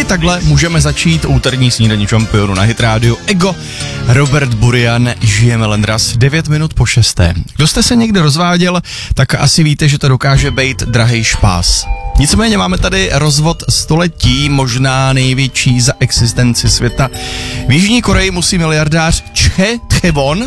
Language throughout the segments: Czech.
I takhle můžeme začít úterní snídaní šampionu na Hit Radio. Ego, Robert Burian, žijeme Lendras, 9 minut po 6. Kdo jste se někdy rozváděl, tak asi víte, že to dokáže být drahej špás. Nicméně máme tady rozvod století, možná největší za existenci světa. V Jižní Koreji musí miliardář Choi Tae-won,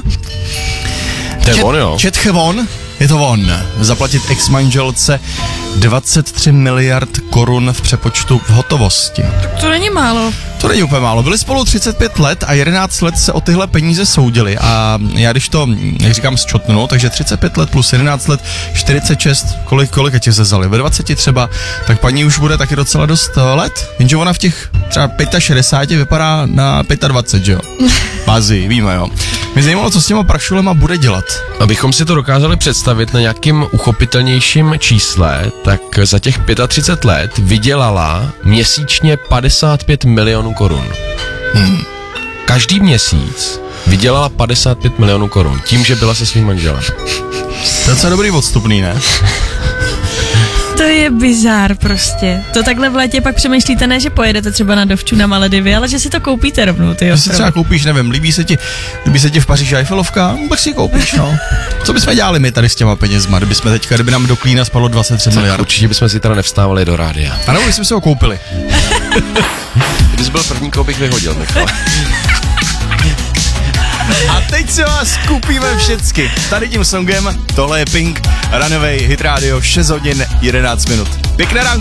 je to on, zaplatit ex-manželce 23 miliard korun v přepočtu v hotovosti. Tak to není málo. To není úplně málo. Byli spolu 35 let a 11 let se o tyhle peníze soudili. A já když to, jak říkám, zčotnu, takže 35 let plus 11 let, 46, kolika ti zezali? Ve 20 třeba, tak paní už bude taky docela dost let. Jenže ona v těch třeba 65 vypadá na 25, že jo? Bazí, víme, jo. Mě zajímalo, co s těma prašulema bude dělat. Abychom si to dokázali představit na nějakým uchopitelnějším čísle, tak za těch 35 let vydělala měsíčně 55 milionů korun. Každý měsíc vydělala 55 milionů korun tím, že byla se svým manželem. To je docela dobrý odstupný, ne? To je bizár prostě. To takhle v létě pak přemýšlíte, ne, že pojedete třeba na dovču na Maledivy, ale že si to koupíte rovnou, ty jo. Si třeba koupíš, nevím, líbí se ti v Paříži Eiffelovka, tak si ji koupíš, no. Co bychom dělali my tady s těma penězma, kdyby nám do klína spadlo 23 miliard? Určitě bychom si teda nevstávali do rádia. A nebo bychom si ho koupili. Kdybys byl první, koho bych vyhodil, Michal. A teď se vás kupíme všecky. Tady tím songem, tohle je Pink, Runaway, Hit Radio, 6 hodin, 11 minut. Pěkné ráno.